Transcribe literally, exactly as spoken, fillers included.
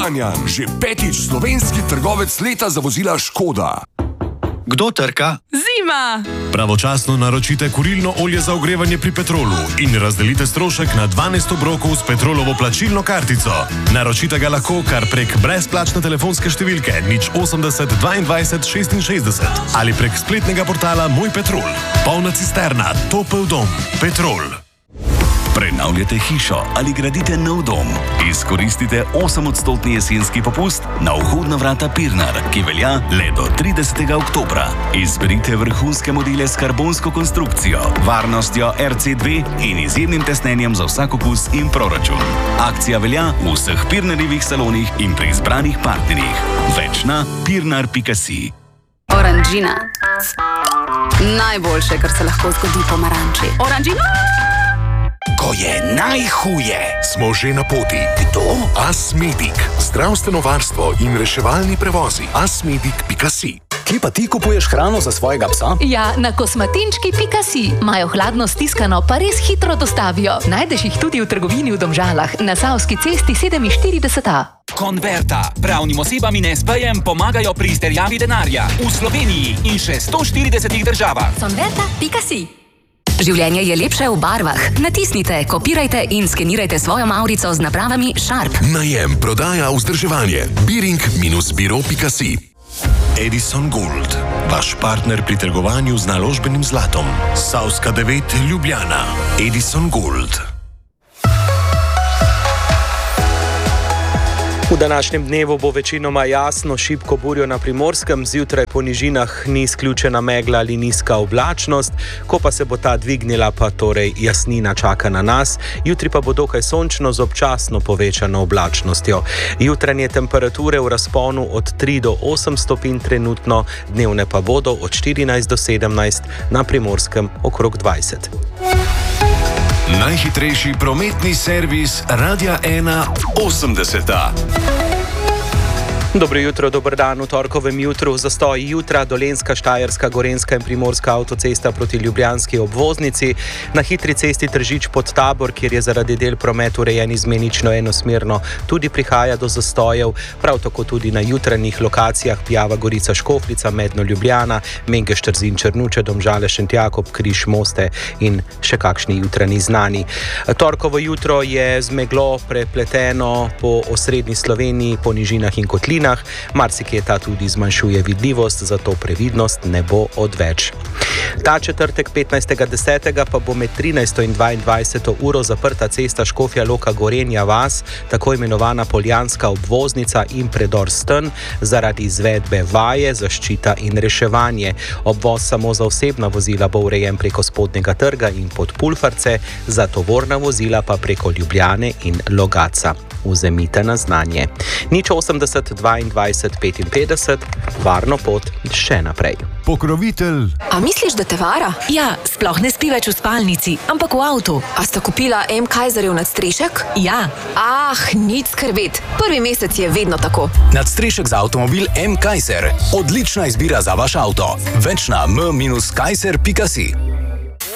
Kranjan, že petič slovenski trgovec leta za vozila Škoda. Kdo trka? Zima! Pravočasno naročite kurilno olje za ogrevanje pri Petrolu in razdelite strošek na dvanajst obrokov s Petrolovo plačilno kartico. Naročite ga lahko kar prek brezplačne telefonske številke nič osemdeset dvaindvajset šestinšestdeset ali prek spletnega portala Moj Petrol. Polna cisterna, topel dom, Petrol. Prenavljate hišo ali gradite nov dom? Izkoristite osemodstotni jesenski popust na vhodna vrata Pirnar, ki velja le do tridesetega oktobra. Izberite vrhunske modele s karbonsko konstrukcijo, varnostjo R C dve in izjemnim tesnenjem za vsak okus in proračun. Akcija velja v vseh Pirnarjevih salonih in pri izbranih partnerjih. Več na pirnar pika si. Oranžina. Najboljše, kar se lahko zgodi pomaranči. Oranžina! Ko je najhuje, smo že na poti. Kdo? Asmedic. Zdravstveno varstvo in reševalni prevozi. asmedic pika si. Kje pa ti kupuješ hrano za svojega psa? Ja, na kosmatinčki pika si. Imajo hladno stiskano, pa res hitro dostavijo. Najdeš jih tudi v trgovini v Domžalah, na Savski cesti sedeminštirideset A. Konverta. Pravnim osebam in es pejem pomagajo pri izterjavi denarja. V Sloveniji in še sto štiridesetih državah. Konverta pika si. Življenje je lepše v barvah. Natisnite, kopirajte in skenirajte svojo mavrico z napravami Sharp. Najem, prodaja, vzdrževanje. biring dash biro pika si. Edison Gold, vaš partner pri trgovanju z naložbenim zlatom. Savska devet, Ljubljana. Edison Gold. V današnjem dnevu bo večinoma jasno, šibko burjo na Primorskem, zjutraj po nižinah ni izključena megla ali nizka oblačnost, ko pa se bo ta dvignila, pa torej jasnina čaka na nas, jutri pa bo dokaj sončno z občasno povečano oblačnostjo. Jutranje temperature v razponu od tri do osem stopinj trenutno, dnevne pa bodo od štirinajst do sedemnajst, na Primorskem okrog dvajset. Najhitrejši prometni servis Radia ena osemdeseta. Dobro jutro, dober dan. V torkovem jutru zastoj jutra Dolenjska, Štajerska, Gorenjska in Primorska avtocesta proti ljubljanski obvoznici. Na hitri cesti Tržič pod Tabor, kjer je zaradi del promet urejen izmenično enosmerno, tudi prihaja do zastojev. Prav tako tudi na jutranjih lokacijah Pjava, Gorica, Škofljica, Medno, Ljubljana, Mengeš, Trzin, Črnuče, Domžale, Šentjakob, Križ, Moste in še kakšni jutranji znani. Torkovo jutro je z meglo prepleteno po osrednji Sloveniji, po nižinah in kotlinah. Marsikje ta tudi zmanjšuje vidljivost, zato previdnost ne bo odveč. Ta četrtek petnajstega desetega pa bo med trinajsto in dvaindvajseto uro zaprta cesta Škofja Loka Gorenja vas, tako imenovana Poljanska obvoznica in predor Sten, zaradi izvedbe vaje, zaščita in reševanje. Obvoz samo za osebna vozila bo urejen preko Spodnjega trga in pod Pulfarce, za tovorna vozila pa preko Ljubljane in Logatca. Vzemite na znanje. nič osemdeset dvaindvajset petinpetdeset, varno pot še naprej. Pokrovitelj. A misliš, da te vara? Ja, sploh ne spi več v spalnici, ampak v avtu. A sta kupila M. Kaiserjev nadstrešek? Ja. Ah, nič skrbeti. Prvi mesec je vedno tako. Nadstrešek za avtomobil M. Kaiser. Odlična izbira za vaš avto. Več na m dash kaiser pika si.